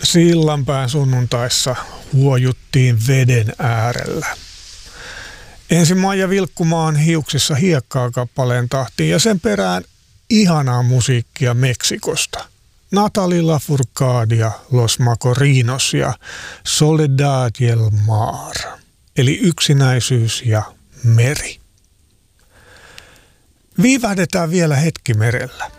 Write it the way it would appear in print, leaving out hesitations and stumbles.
Sillanpään sunnuntaissa huojuttiin veden äärellä. Ensin Maija Vilkkumaan Hiuksissa hiekkaa -kappaleen tahtiin ja sen perään ihanaa musiikkia Meksikosta. Natalie Lafourcade ja Los Macorinos ja Soledad y el Mar, eli yksinäisyys ja meri. Viivähdetään vielä hetki merellä.